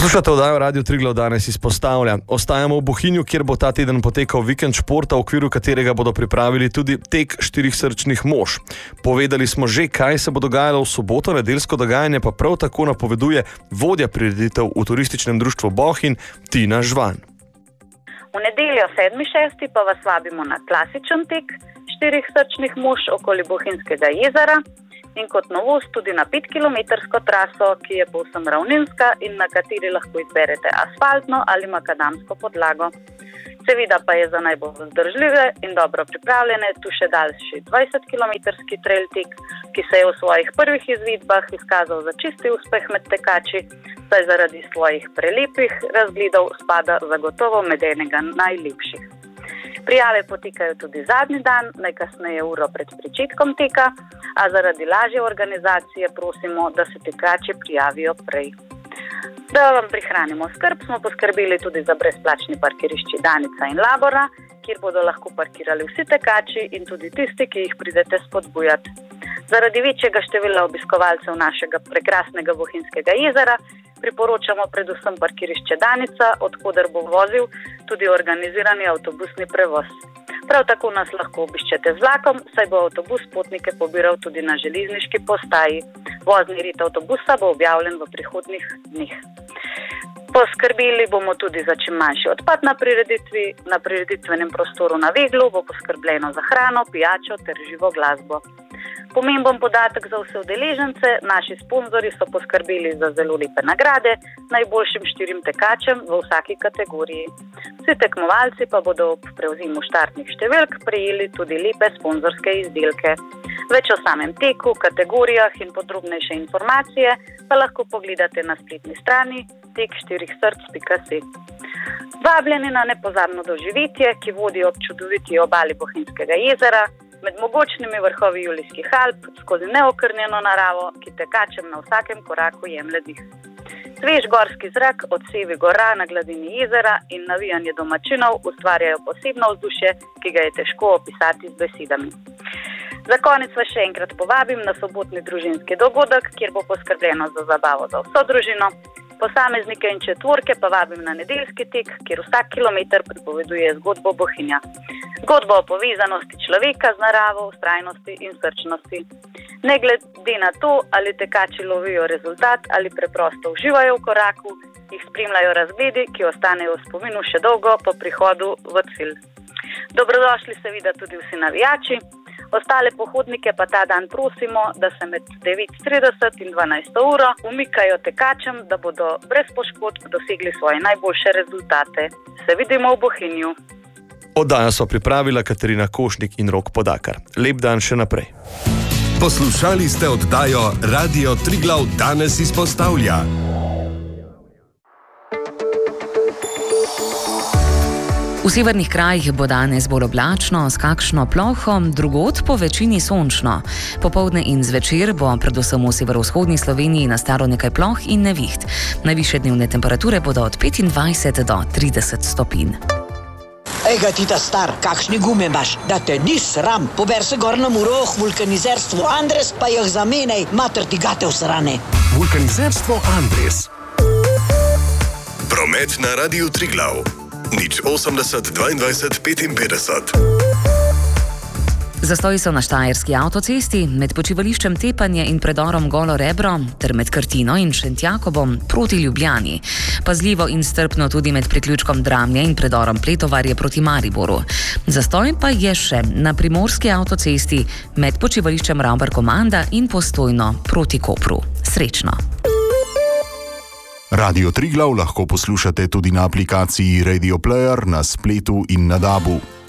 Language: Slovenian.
Poslušate oddajo Radio Triglav danes izpostavlja. Ostajamo v Bohinju, kjer bo ta teden potekal vikend športa, v okviru katerega bodo pripravili tudi tek 4 srčnih mož. Povedali smo že, kaj se bo dogajalo v soboto, nedeljsko dogajanje pa prav tako napoveduje vodja prireditev v turističnem društvu Bohinj, Tina Žvan. V nedeljo 7.6. pa vas vabimo na klasičen tek 4 srčnih mož okoli Bohinjskega jezera in kot novost tudi na 5-kilometrsko traso, ki je povsem ravninska in na kateri lahko izberete asfaltno ali makadamsko podlago. Seveda pa je za najbolj vzdržljive in dobro pripravljene tu še daljši 20-kilometrski trail tek, ki se je v svojih prvih izvedbah izkazal za čisti uspeh med tekači, saj zaradi svojih prelepih razgledov spada zagotovo med enega najlepših. Prijave potekajo tudi zadnji dan, najkasneje uro pred pričetkom teka, a zaradi lažje organizacije prosimo, da se tekači prijavijo prej. Da vam prihranimo skrb, smo poskrbeli tudi za brezplačni parkirišči Danica in Labora, kjer bodo lahko parkirali vsi tekači in tudi tisti, ki jih pridete spodbujati. Zaradi večjega števila obiskovalcev našega prekrasnega Bohinjskega jezera priporočamo predvsem parkirišče Danica, odkoder bo vozil tudi organizirani avtobusni prevoz. Prav tako nas lahko obiščete z vlakom, saj bo avtobus potnike pobiral tudi na železniški postaji. Vozni red avtobusa bo objavljen v prihodnjih dneh. Poskrbeli bomo tudi za čim manjši odpad na prireditvi. Na prireditvenem prostoru na Veglu bo poskrbljeno za hrano, pijačo ter živo glasbo. Pomemben podatek za vse udeležence, naši sponzorji so poskrbeli za zelo lepe nagrade najboljšim 4 tekačem v vsaki kategoriji. Vsi tekmovalci pa bodo ob prevzimu štartnih številk prejeli tudi lepe sponzorske izdelke. Več o samem teku, kategorijah in podrobnejše informacije pa lahko pogledate na spletni strani tek4src.si. Vabljeni na nepozabno doživetje, ki vodi ob čudoviti obali Bohinjskega jezera, med mogočnimi vrhovi Julijskih Alp, skozi neokrnjeno naravo, ki tekačem na vsakem koraku jemlje dih. Svež gorski zrak, odsevi gora na gladini jezera in navijanje domačinov ustvarjajo posebno vzdušje, ki ga je težko opisati z besedami. Za konec vas še enkrat povabim na sobotni družinski dogodek, kjer bo poskrbljeno za zabavo za vso družino. Posameznike in četvorke pa vabim na nedeljski tek, kjer vsak kilometer pripoveduje zgodbo Bohinja. Zgodbo o povezanosti človeka z naravo, vztrajnosti in srčnosti. Ne glede na to, ali tekači lovijo rezultat ali preprosto uživajo v koraku, jih spremljajo razgledi, ki ostanejo v spominu še dolgo po prihodu v cilj. Dobrodošli seveda tudi vsi navijači. Ostale pohodnike pa ta dan prosimo, da se med 9:30 in 12. uro umikajo tekačem, da bodo brez poškodb dosegli svoje najboljše rezultate. Se vidimo v Bohinju. Oddajo so pripravila Katarina Košnik in Rok Podakar. Lep dan še naprej. Poslušali ste oddajo Radio Triglav danes izpostavlja. V severnih krajih bo danes bolj oblačno, s kakšno ploho, drugod po večini sončno. Popoldne in zvečer bo predvsem v severovzhodni Sloveniji nastalo nekaj ploh in neviht. Najvišje dnevne temperature bodo od 25 do 30 stopinj. Ej ga ti ta star, kakšni gume imaš, da te ni sram. Pober se gor na Muroh, vulkanizerstvo Andres, pa jih zamenjaj, mater ti gate vsrane. Vulkanizerstvo Andres. Promet na Radiu Triglav. 80 22 55. Zastoji so na Štajerski avtocesti, med počivališčem Tepanje in predorom Golo Rebro, ter med Krtino in Šentjakobom proti Ljubljani. Pazljivo in strpno tudi med priključkom Dramlje in predorom Pletovarje proti Mariboru. Zastoj pa je še na Primorski avtocesti med počivališčem Ravbar-Komanda in Postojno proti Kopru. Srečno! Radio Triglav lahko poslušate tudi na aplikaciji Radio Player, na spletu in na DAB-u.